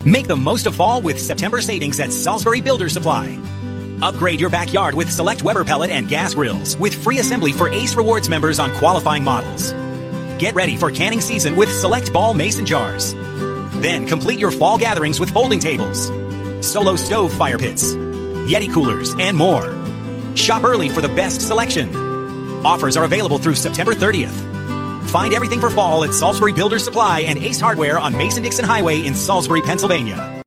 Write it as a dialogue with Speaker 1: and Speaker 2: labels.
Speaker 1: Make the most of fall with September savings at Salisbury Builder Supply. Upgrade your backyard with select Weber pellet and gas grills with free assembly for Ace Rewards members on qualifying models. Get ready for canning season with select Ball mason jars. Then complete your fall gatherings with folding tables, Solo stove fire pits, Yeti coolers, and more. Shop early for the best selection. Offers are available through September 30th. Find everything for fall at Salisbury Builder Supply and Ace Hardware on Mason-Dixon Highway in Salisbury, Pennsylvania.